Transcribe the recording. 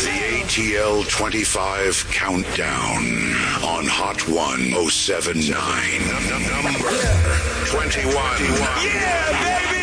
The ATL 25 Countdown on Hot 1079. Number 21. Yeah, baby!